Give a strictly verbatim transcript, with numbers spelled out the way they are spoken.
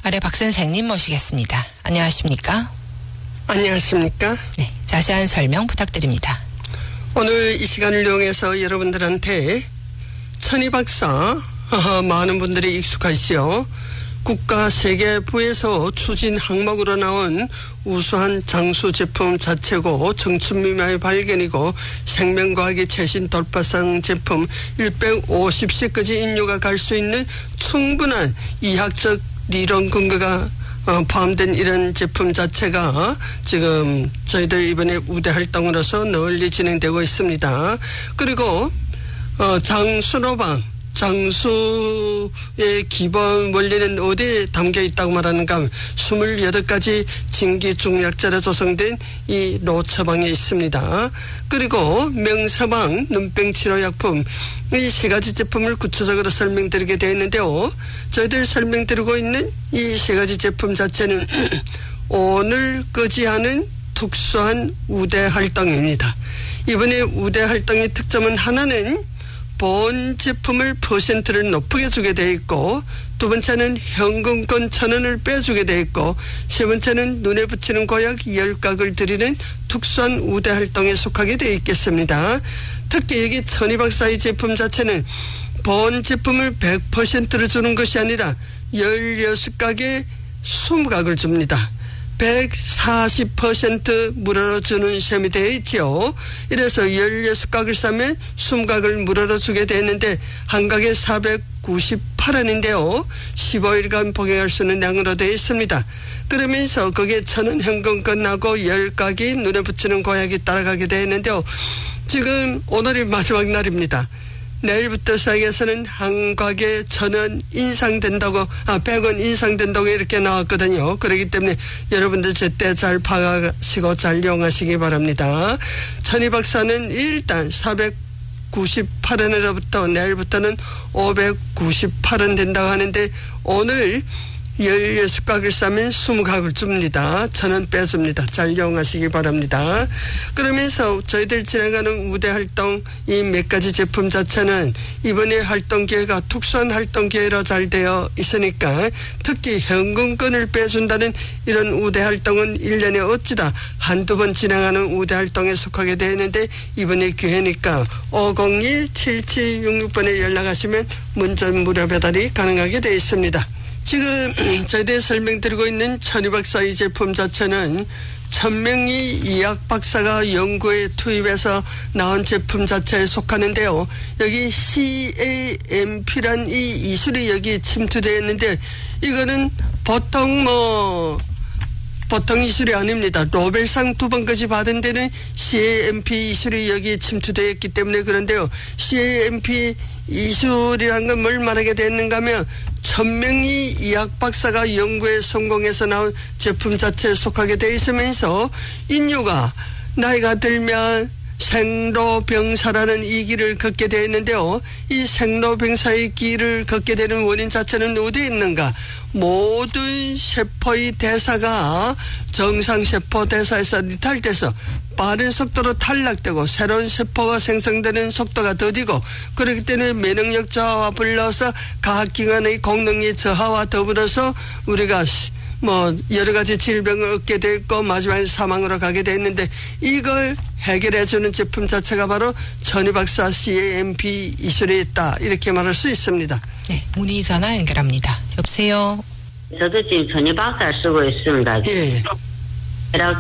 아래 박 선생님 모시겠습니다. 안녕하십니까? 안녕하십니까? 네, 자세한 설명 부탁드립니다. 오늘 이 시간을 이용해서 여러분들한테 천희 박사, 많은 분들이 익숙하시죠. 국가세계부에서 추진 항목으로 나온 우수한 장수 제품 자체고 정춘미마의 발견이고 생명과학의 최신 돌파상 제품 백오십 세까지 인류가 갈 수 있는 충분한 이학적 리론 근거가 포함된 이런 제품 자체가 지금 저희들 이번에 우대 활동으로서 널리 진행되고 있습니다. 그리고 장수로방 장수의 기본 원리는 어디에 담겨 있다고 말하는가 하면 이십팔 가지 진기중약자로 조성된 이 노처방에 있습니다. 그리고 명서방 눈병 치료약품 이 세 가지 제품을 구체적으로 설명드리게 되어 있는데요. 저희들 설명드리고 있는 이 세 가지 제품 자체는 오늘 거지하는 특수한 우대 활동입니다. 이번에 우대 활동의 특점은 하나는 본 제품을 퍼센트를 높게 주게 돼 있고, 두 번째는 현금권 천 원을 빼주게 돼 있고, 세 번째는 눈에 붙이는 고약 열 각을 드리는 특수한 우대 활동에 속하게 돼 있겠습니다. 특히 여기 천희 박사의 제품 자체는 본 제품을 백 퍼센트를 주는 것이 아니라 십육 각에 이십 각을 줍니다. 백사십 퍼센트 무료로 주는 셈이 되어 있죠. 이래서 십육 각을 사면 이십 각을 무료로 주게 되는데 한 각에 사백구십팔 원인데요. 십오 일간 복용할 수 있는 양으로 되어 있습니다. 그러면서 거기에 천원 현금권하고 열 각이 눈에 붙이는 고약이 따라가게 되는데요. 지금 오늘이 마지막 날입니다. 내일부터 시작해서는 한 각에 천 원 인상된다고, 아, 백 원 인상된다고 이렇게 나왔거든요. 그렇기 때문에 여러분들 제때 잘 파가시고 잘 이용하시기 바랍니다. 천희 박사는 일단 사백구십팔 원으로부터 내일부터는 오백구십팔 원 된다고 하는데 오늘 십육 각을 싸면 이십 각을 줍니다. 천 원 빼줍니다. 잘 이용하시기 바랍니다. 그러면서 저희들 진행하는 우대 활동 이 몇 가지 제품 자체는 이번에 활동 기회가 특수한 활동 기회로 잘 되어 있으니까 특히 현금권을 빼준다는 이런 우대 활동은 일 년에 어찌다 한두 번 진행하는 우대 활동에 속하게 되는데 이번에 기회니까 오공일 칠칠육육 번에 연락하시면 문자 무료 배달이 가능하게 되어 있습니다. 지금 저희들 설명드리고 있는 천희 박사의 제품 자체는 천명의 이학 박사가 연구에 투입해서 나온 제품 자체에 속하는데요. 여기 씨에엠피란 이 이술이 여기 침투되어 있는데 이거는 보통 뭐 보통 이술이 아닙니다. 노벨상 두 번까지 받은 데는 씨에엠피 이술이 여기 침투되어 있기 때문에 그런데요. 씨에엠피 이술이란 건 뭘 말하게 됐는가 하면 천명의 이학 박사가 연구에 성공해서 나온 제품 자체에 속하게 되어 있으면서 인류가 나이가 들면 생로병사라는 이 길을 걷게 되어 있는데요. 이 생로병사의 길을 걷게 되는 원인 자체는 어디에 있는가? 모든 세포의 대사가 정상세포 대사에서 이탈돼서 빠른 속도로 탈락되고 새로운 세포가 생성되는 속도가 더디고 그렇기 때문에 면역력 저하와 불러서 각기관의功能의 저하와 더불어서 우리가 뭐 여러 가지 질병을 얻게 됐고 마지막에 사망으로 가게 됐는데 이걸 해결해 주는 제품 자체가 바로 천희 박사 씨에엠피 이술에 있다 이렇게 말할 수 있습니다. 네, 문의 전화 연결합니다. 여보세요. 저도 지금 천희 박사 쓰고 있습니다. 예.